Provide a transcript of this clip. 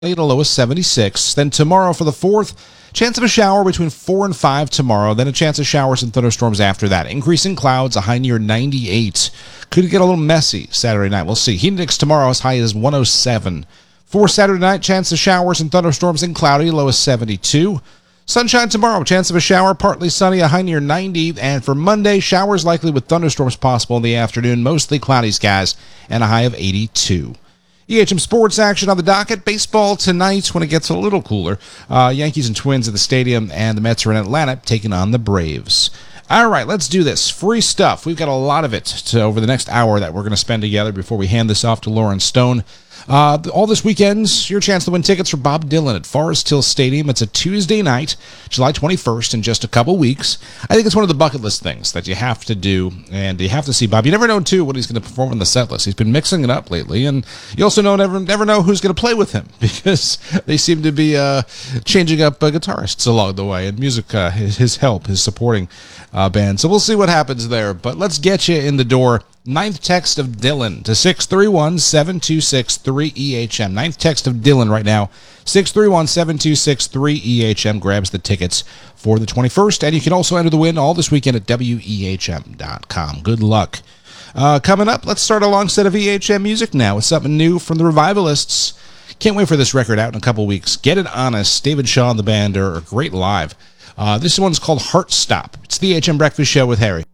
A low of 76. Then tomorrow for the 4th, chance of a shower between 4 and 5 tomorrow. Then a chance of showers and thunderstorms after that. Increasing clouds, a high near 98. Could get a little messy Saturday night. We'll see. Heat index tomorrow as high as 107. For Saturday night, chance of showers and thunderstorms and cloudy, low of 72. Sunshine tomorrow, chance of a shower, partly sunny, a high near 90. And for Monday, showers likely with thunderstorms possible in the afternoon, mostly cloudy skies, and a high of 82. EHM sports action on the docket. Baseball tonight when it gets a little cooler. Yankees and Twins at the stadium, and the Mets are in Atlanta taking on the Braves. All right, let's do this. Free stuff. We've got a lot of it over the next hour that we're going to spend together before we hand this off to Lauren Stone. All this weekend's your chance to win tickets for Bob Dylan at Forest Hill Stadium. It's a Tuesday night, July 21st, in just a couple weeks. I think it's one of the bucket list things that you have to do, and you have to see Bob. You never know, too, what he's going to perform on the set list. He's been mixing it up lately, and you also never know who's going to play with him, because they seem to be changing up guitarists along the way, and music, his help, his supporting band. So we'll see what happens there, but let's get you in the door. Ninth text of Dylan to 631-726-3EHM. Ninth text of Dylan right now, 631-726-3EHM grabs the tickets for the 21st, and you can also enter the win all this weekend at WEHM.com. Good luck. Coming up, let's start a long set of EHM music now with something new from the Revivalists. Can't wait for this record out in a couple weeks. Get It Honest, David Shaw and the band are great live. This one's called Heart Stop. It's the EHM Breakfast Show with Harry.